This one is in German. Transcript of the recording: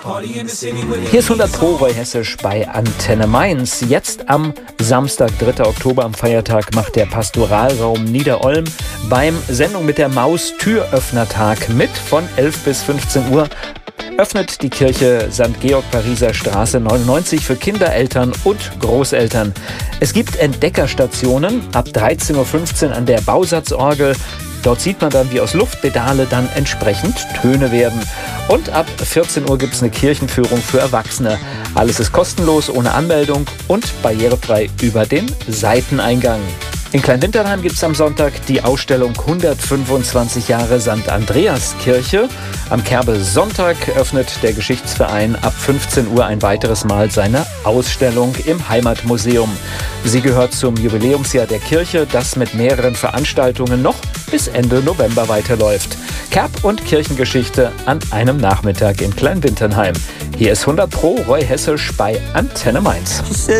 Hier ist 100 Pro Roy Hessisch bei Antenne Mainz. Jetzt am Samstag, 3. Oktober, am Feiertag, macht der Pastoralraum Niederolm beim Sendung mit der Maus Türöffnertag mit von 11 bis 15 Uhr. Öffnet die Kirche St. Georg Pariser Straße 99 für Kinder, Eltern und Großeltern. Es gibt Entdeckerstationen ab 13.15 Uhr an der Bausatzorgel. Dort sieht man dann, wie aus Luftpedale dann entsprechend Töne werden. Und ab 14 Uhr gibt es eine Kirchenführung für Erwachsene. Alles ist kostenlos, ohne Anmeldung und barrierefrei über den Seiteneingang. In Kleinwinternheim gibt es am Sonntag die Ausstellung 125 Jahre St. Andreas Kirche. Am Kerbesonntag öffnet der Geschichtsverein ab 15 Uhr ein weiteres Mal seine Ausstellung im Heimatmuseum. Sie gehört zum Jubiläumsjahr der Kirche, das mit mehreren Veranstaltungen noch bis Ende November weiterläuft. Kerb- und Kirchengeschichte an einem Nachmittag in Kleinwinternheim. Hier ist 100 Pro Roy Hessisch bei Antenne Mainz.